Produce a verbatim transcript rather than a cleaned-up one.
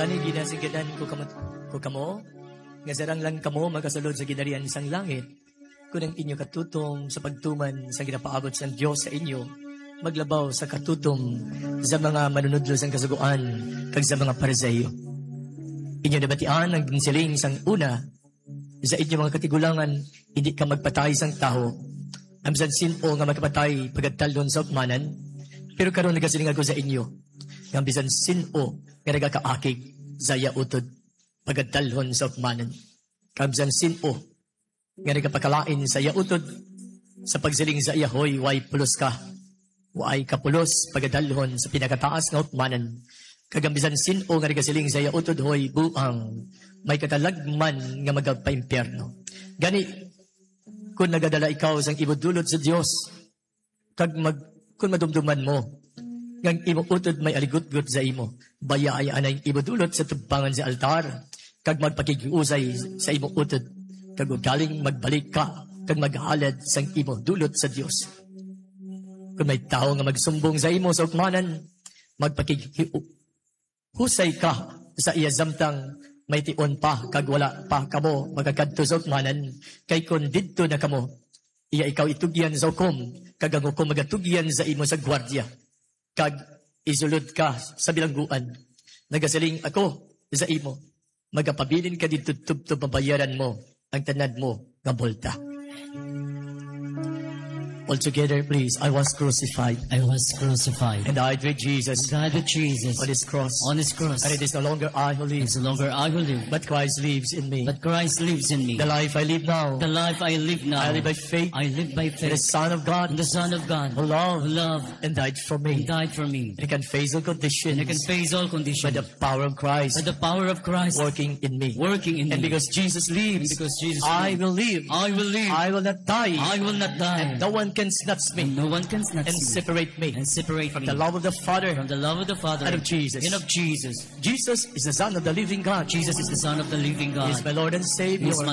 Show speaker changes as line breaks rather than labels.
Gani ginasigadan ko kamo, ko kamo, nga sarang lang kamo makasulod sa ginarian sang langit, kung ang inyo katutom sa pagtuman sa ginapaabot sa Diyos sa inyo, maglabaw sa katutom sa mga manunudlo sang kasuguan, kag sa mga pariseyo. Inyo nabatian ang ginsiling sang una, sa inyo mga katigulangan, hindi ka magpatay sang tao, amsan sino nga magpatay pagkataldon sa ukmanan, pero karon nagasiling ako sa inyo, nga bisan sino nga nagakaakig zaya utod pagkataldon sa ukmanan. Kamsan sino nga nagapakalain sa yautod sa pagsiling sa iyahoy, way pulos ka, way kapulos pagkataldon sa pinakataas nga ukmanan. Kagambisan sino nga nagasiling sa yautod hoy buang may katalagman nga magagpa-impyerno. Gani, kung nagadala ikaw sang ibudulot sa Dios, kag mag, kung madumduman mo, ngang imong utod may aligutgut sa imo, baya ay anay ibudulot sa tubangan sa altar, kag magpakigiusay sa imong utod, kag galing magbalik ka, kag maghalad sang imo dulot sa Dios. Kung may tao nga magsumbong sa imo sa ukmanan, magpakigihusay ka sa iya zamtang may tion pa, kag wala pa kamo magakadto sa ukmanan, kay kung didto na kamo, iya ikaw itugyan sa hukom, kag ang hukom magatugyan sa imo sa gwardya, kag isulod ka sa bilangguan. Nagasiling ako sa imo, magapabilin ka dito tubtob mabayaran mo ang tanad mo nga bolta. All together, please. I was crucified.
I was crucified.
And died with Jesus.
And died with Jesus.
On his cross.
On his cross.
And it is no longer I who live.
It's no longer I who live.
But Christ lives in me.
But Christ lives in me.
The life I live now.
The life I live now.
I live by faith.
I live by faith.
In the Son of God.
In the Son of God.
Who loved.
Who loved.
And died for me.
And died for me.
And I can face all conditions.
And I can face all conditions.
By the power of Christ.
By the power of Christ.
Working in me.
Working in
and
me.
And because Jesus lives.
And because Jesus
I
lives.
will live.
I will live.
I will not die.
I will not die.
And no one can snatch me.
And no one can snatch
and
me.
separate me.
And separate
from
me.
the love of the Father.
From the love of the Father.
And of Jesus.
And of Jesus.
Jesus is the Son of the living God.
Jesus is the Son of the living God.
He is my Lord and Savior.
He is my